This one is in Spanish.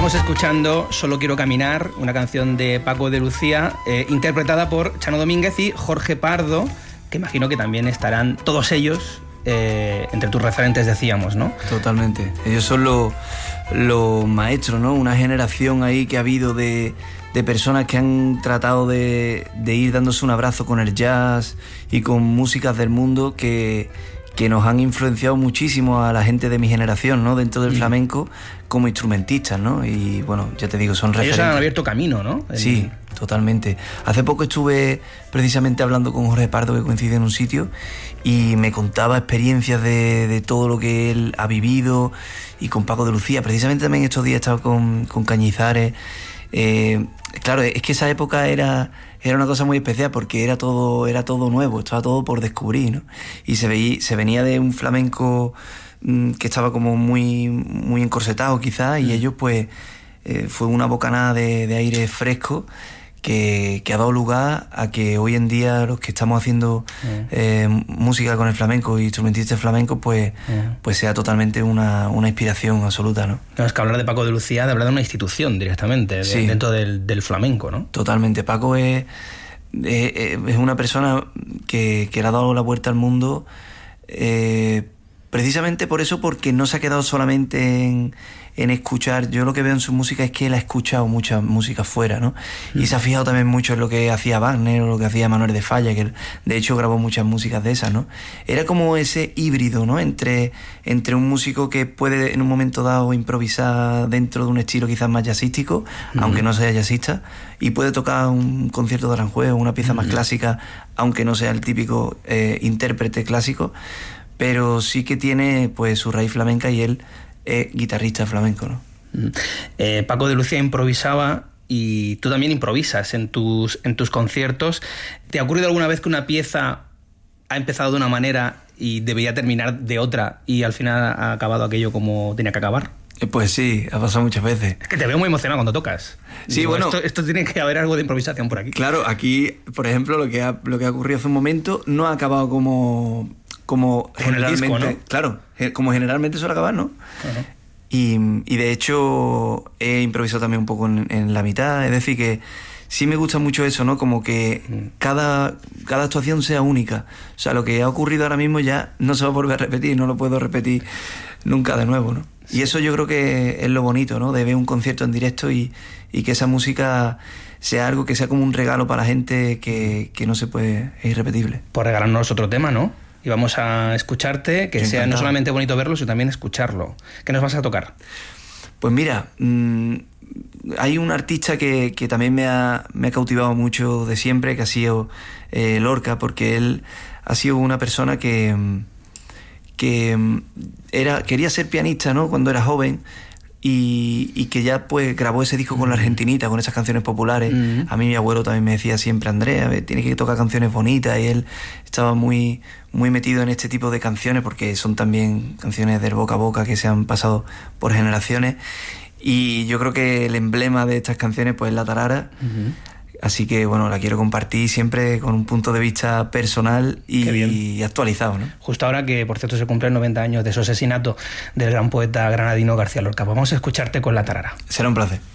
Estamos escuchando Solo quiero caminar, una canción de Paco de Lucía, interpretada por Chano Domínguez y Jorge Pardo, que imagino que también estarán todos ellos entre tus referentes, decíamos, ¿no? Totalmente. Ellos son los maestros, ¿no? Una generación ahí que ha habido de personas que han tratado de ir dándose un abrazo con el jazz y con músicas del mundo que nos han influenciado muchísimo a la gente de mi generación, ¿no? Dentro del flamenco como instrumentistas, ¿no? Y bueno, ya te digo, son referentes. Ellos han abierto camino, ¿no? Sí, totalmente. Hace poco estuve precisamente hablando con Jorge Pardo, que coincide en un sitio, y me contaba experiencias de todo lo que él ha vivido, y con Paco de Lucía. Precisamente también estos días he estado con Cañizares. Claro, es que esa época era una cosa muy especial porque era todo nuevo, estaba todo por descubrir, ¿no? Y se venía de un flamenco que estaba como muy, muy encorsetado quizás, y ellos pues fue una bocanada de aire fresco que ha dado lugar a que hoy en día los que estamos haciendo música con el flamenco y instrumentistas flamencos pues sea totalmente una inspiración absoluta, ¿no? No, es que hablar de Paco de Lucía, de hablar de una institución directamente, sí, dentro del flamenco, ¿no? Totalmente. Paco es una persona que le ha dado la vuelta al mundo precisamente por eso, porque no se ha quedado solamente en escuchar. Yo lo que veo en su música es que él ha escuchado mucha música fuera, ¿no? Y se ha fijado también mucho en lo que hacía Wagner o lo que hacía Manuel de Falla, que de hecho grabó muchas músicas de esas, ¿no? Era como ese híbrido, ¿no? Entre un músico que puede en un momento dado improvisar dentro de un estilo quizás más jazzístico, aunque no sea jazzista, y puede tocar un concierto de Aranjuez o una pieza más clásica, aunque no sea el típico intérprete clásico, pero sí que tiene pues su raíz flamenca, y él es guitarrista flamenco, ¿no? Paco de Lucía improvisaba y tú también improvisas en tus conciertos. ¿Te ha ocurrido alguna vez que una pieza ha empezado de una manera y debería terminar de otra y al final ha acabado aquello como tenía que acabar? Pues sí, ha pasado muchas veces. Es que te veo muy emocionado cuando tocas. Sí, digo, bueno, esto tiene que haber algo de improvisación por aquí. Claro, aquí, por ejemplo, lo que ha ocurrido hace un momento no ha acabado como generalmente, disco, ¿no? Claro, como generalmente suele acabar, ¿no? Uh-huh. Y de hecho he improvisado también un poco en la mitad, es decir que sí me gusta mucho eso, ¿no? Como que cada actuación sea única. O sea, lo que ha ocurrido ahora mismo ya no se va a volver a repetir, no lo puedo repetir nunca de nuevo, ¿no? Sí. Y eso yo creo que es lo bonito, ¿no? De ver un concierto en directo y que esa música sea algo que sea como un regalo para la gente que no se puede, es irrepetible. Por regalarnos otro tema, ¿no? Y vamos a escucharte, que sea no solamente bonito verlo, sino también escucharlo. ¿Qué nos vas a tocar? Pues mira, hay un artista que también me ha cautivado mucho de siempre, que ha sido Lorca, porque él ha sido una persona que quería ser pianista, ¿no? Cuando era joven, y que ya pues grabó ese disco con la Argentinita, con esas canciones populares. A mí mi abuelo también me decía siempre: Andrea, tienes que tocar canciones bonitas, y él estaba muy, muy metido en este tipo de canciones porque son también canciones del boca a boca que se han pasado por generaciones, y yo creo que el emblema de estas canciones pues es la tarara. Así que bueno, la quiero compartir siempre con un punto de vista personal y actualizado, ¿no? Justo ahora que, por cierto, se cumplen 90 años de su asesinato del gran poeta granadino García Lorca. Vamos a escucharte con la tarara. Será un placer.